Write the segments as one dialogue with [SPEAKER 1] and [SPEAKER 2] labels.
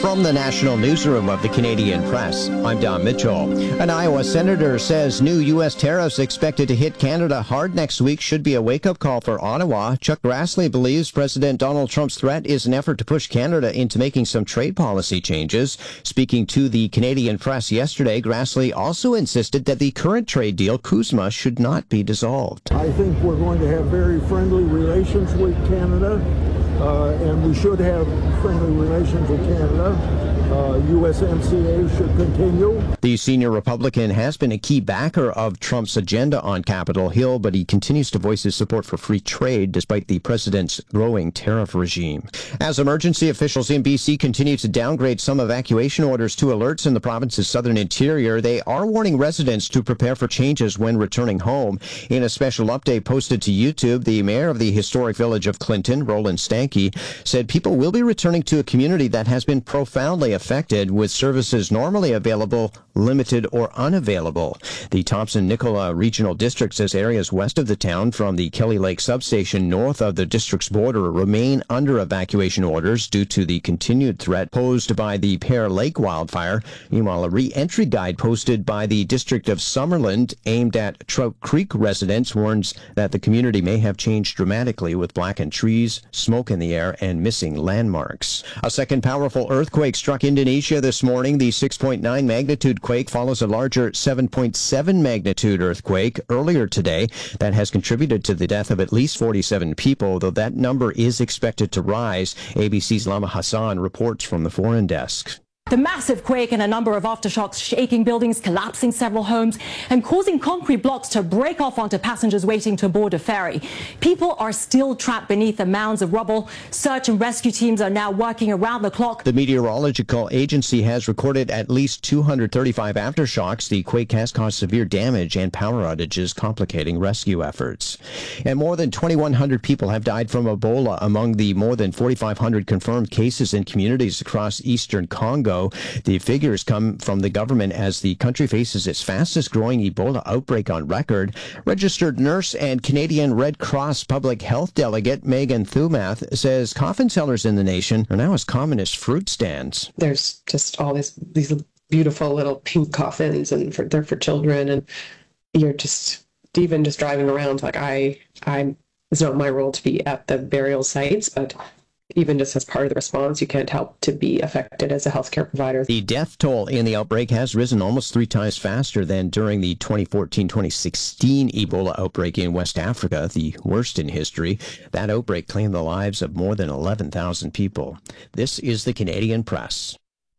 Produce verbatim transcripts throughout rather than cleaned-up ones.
[SPEAKER 1] From the National Newsroom of the Canadian Press, I'm Don Mitchell. An Iowa senator says new U S tariffs expected to hit Canada hard next week should be a wake-up call for Ottawa. Chuck Grassley believes President Donald Trump's threat is an effort to push Canada into making some trade policy changes. Speaking to the Canadian Press yesterday, Grassley also insisted that the current trade deal, CUSMA, should not be dissolved.
[SPEAKER 2] I think we're going to have very friendly relations with Canada. Uh, and we should have friendly relations with Canada. Uh, U S M C A should continue.
[SPEAKER 1] The senior Republican has been a key backer of Trump's agenda on Capitol Hill, but he continues to voice his support for free trade despite the president's growing tariff regime. As emergency officials in B C continue to downgrade some evacuation orders to alerts in the province's southern interior, they are warning residents to prepare for changes when returning home. In a special update posted to YouTube, the mayor of the historic village of Clinton, Roland Stanky, said people will be returning to a community that has been profoundly affected, with services normally available limited or unavailable. The Thompson-Nicola Regional District says areas west of the town from the Kelly Lake substation north of the district's border remain under evacuation orders due to the continued threat posed by the Pear Lake wildfire. Meanwhile, a re-entry guide posted by the District of Summerland aimed at Trout Creek residents warns that the community may have changed dramatically with blackened trees, smoke in the air, and missing landmarks. A second powerful earthquake struck Indonesia this morning. The six point nine magnitude quake follows a larger seven point seven magnitude earthquake earlier today that has contributed to the death of at least forty-seven people, though that number is expected to rise. A B C's Lama Hassan reports from the foreign desk.
[SPEAKER 3] The massive quake and a number of aftershocks shaking buildings, collapsing several homes, and causing concrete blocks to break off onto passengers waiting to board a ferry. People are still trapped beneath the mounds of rubble. Search and rescue teams are now working around the clock.
[SPEAKER 1] The meteorological agency has recorded at least two hundred thirty-five aftershocks. The quake has caused severe damage and power outages, complicating rescue efforts. And more than twenty-one hundred people have died from Ebola among the more than forty-five hundred confirmed cases in communities across eastern Congo. The figures come from the government as the country faces its fastest growing Ebola outbreak on record. Registered nurse and Canadian Red Cross public health delegate Megan Thumath says coffin sellers in the nation are now as common as fruit stands.
[SPEAKER 4] There's just all this, these beautiful little pink coffins, and for, they're for children, and you're just, even just driving around, like I, I'm, it's not my role to be at the burial sites, but even just as part of the response, you can't help to be affected as a healthcare provider.
[SPEAKER 1] The death toll in the outbreak has risen almost three times faster than during the twenty fourteen twenty sixteen Ebola outbreak in West Africa, the worst in history. That outbreak claimed the lives of more than eleven thousand people. This is the Canadian Press.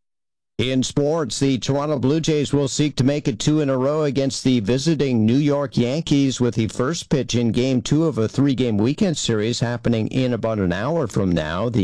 [SPEAKER 1] In sports, the Toronto Blue Jays will seek to make it two in a row against the visiting New York Yankees with the first pitch in Game two of a three-game weekend series happening in about an hour from now. The